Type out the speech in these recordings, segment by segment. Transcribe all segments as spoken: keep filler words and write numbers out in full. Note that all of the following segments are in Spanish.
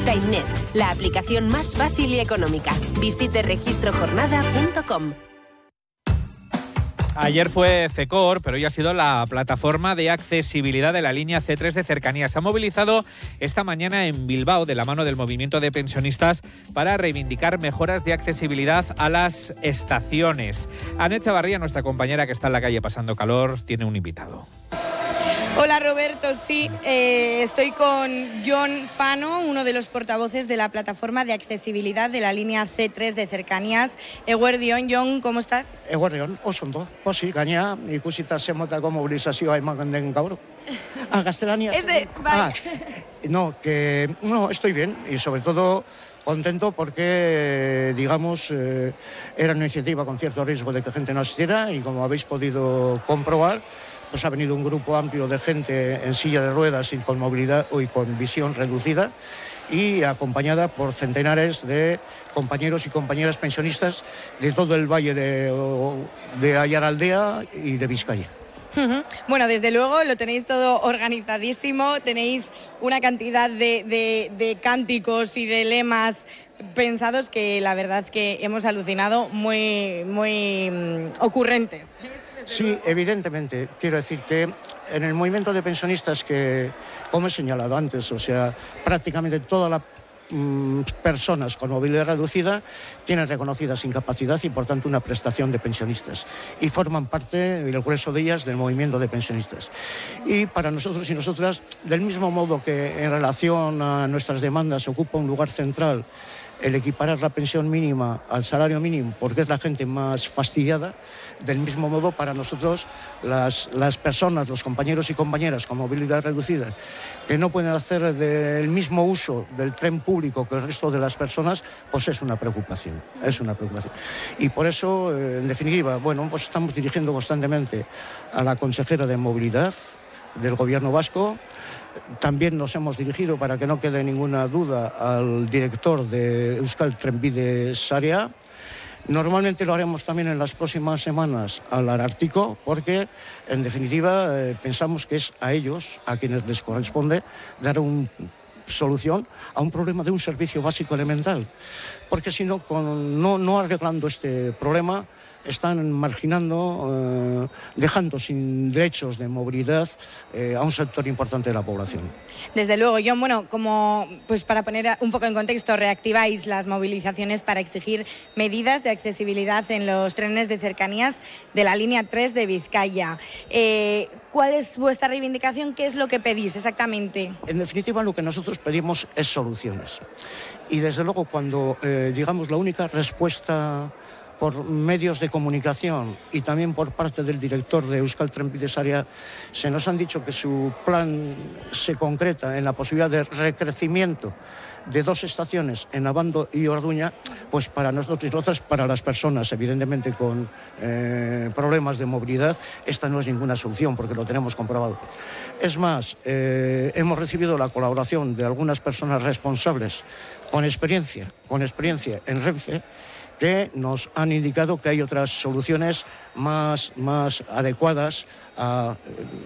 Vizcainet, la aplicación más fácil y económica. Visite registro jornada punto com. Ayer fue CECOR, pero hoy ha sido la plataforma de accesibilidad de la línea ce tres de cercanías. Se ha movilizado esta mañana en Bilbao de la mano del movimiento de pensionistas para reivindicar mejoras de accesibilidad a las estaciones. Ana Echavarría, nuestra compañera que está en la calle pasando calor, tiene un invitado. Hola Roberto, sí, eh, estoy con Jon Fano, uno de los portavoces de la plataforma de accesibilidad de la línea ce tres de cercanías. Eguerdion, Jon, ¿cómo estás? Eguerdion, oso ondo, posi, gaina, ikusita zenmotako mobilizazioa ematen den gaur. Ah, gaztelania. Ese, vale. Ah, no, que no, estoy bien y sobre todo contento porque, digamos, eh, era una iniciativa con cierto riesgo de que gente no asistiera y como habéis podido comprobar, pues ha venido un grupo amplio de gente en silla de ruedas y con movilidad y con visión reducida y acompañada por centenares de compañeros y compañeras pensionistas de todo el valle de, de Aiaraldea y de Vizcaya. Uh-huh. Bueno, desde luego lo tenéis todo organizadísimo, tenéis una cantidad de, de, de cánticos y de lemas pensados que la verdad que hemos alucinado, muy, muy um, ocurrentes. Sí, evidentemente. Quiero decir que en el movimiento de pensionistas que, como he señalado antes, o sea, prácticamente todas las mmm, personas con movilidad reducida tienen reconocidas incapacidad y, por tanto, una prestación de pensionistas. Y forman parte, el grueso de ellas, del movimiento de pensionistas. Y para nosotros y nosotras, del mismo modo que en relación a nuestras demandas ocupa un lugar central el equiparar la pensión mínima al salario mínimo porque es la gente más fastidiada, del mismo modo para nosotros las, las personas, los compañeros y compañeras con movilidad reducida que no pueden hacer del mismo uso del tren público que el resto de las personas, pues es una preocupación, es una preocupación. Y por eso, en definitiva, bueno, pues estamos dirigiendo constantemente a la consejera de Movilidad del Gobierno vasco. También nos hemos dirigido, para que no quede ninguna duda, al director de Euskal Trenbide Sarea. Normalmente lo haremos también en las próximas semanas al Arartiko, porque, en definitiva, eh, pensamos que es a ellos a quienes les corresponde dar una solución a un problema de un servicio básico elemental. Porque si no, con, no, no arreglando este problema, están marginando, eh, dejando sin derechos de movilidad eh, a un sector importante de la población. Desde luego, Jon, bueno, como pues para poner un poco en contexto, reactiváis las movilizaciones para exigir medidas de accesibilidad en los trenes de cercanías de la línea tres de Vizcaya. Eh, ¿Cuál es vuestra reivindicación? ¿Qué es lo que pedís exactamente? En definitiva, lo que nosotros pedimos es soluciones. Y desde luego, cuando, eh, digamos, la única respuesta por medios de comunicación y también por parte del director de Euskal Trenbide Sarea, se nos han dicho que su plan se concreta en la posibilidad de recrecimiento de dos estaciones en Abando y Orduña, pues para nosotros y nosotras, para las personas evidentemente con eh, problemas de movilidad, esta no es ninguna solución porque lo tenemos comprobado. Es más, eh, hemos recibido la colaboración de algunas personas responsables con experiencia, con experiencia en Renfe, que nos han indicado que hay otras soluciones más, más adecuadas a,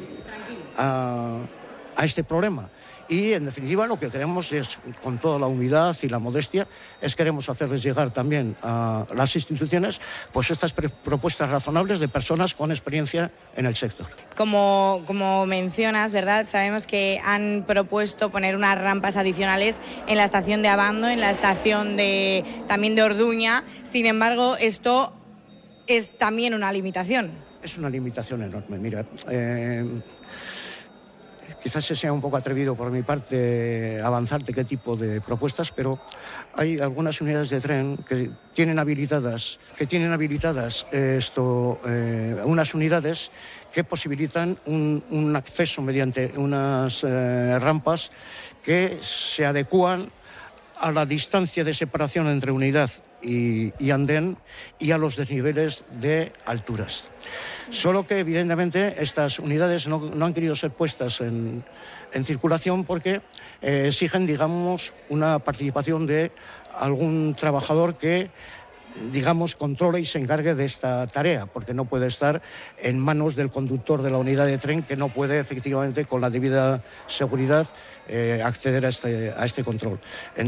a, a este problema. Y, en definitiva, lo que queremos es, con toda la humildad y la modestia, es queremos hacerles llegar también a las instituciones pues estas propuestas razonables de personas con experiencia en el sector. Como, como mencionas, ¿verdad? Sabemos que han propuesto poner unas rampas adicionales en la estación de Abando, en la estación de, también de Orduña. Sin embargo, esto es también una limitación. Es una limitación enorme. Mira, eh, quizás sea un poco atrevido por mi parte avanzarte qué tipo de propuestas, pero hay algunas unidades de tren que tienen habilitadas, que tienen habilitadas eh, esto, eh, unas unidades que posibilitan un, un acceso mediante unas eh, rampas que se adecúan a la distancia de separación entre unidad y, y andén y a los desniveles de alturas. Solo que, evidentemente, estas unidades no, no han querido ser puestas en, en circulación porque eh, exigen, digamos, una participación de algún trabajador que, digamos, controle y se encargue de esta tarea, porque no puede estar en manos del conductor de la unidad de tren, que no puede, efectivamente, con la debida seguridad, eh, acceder a este, a este control.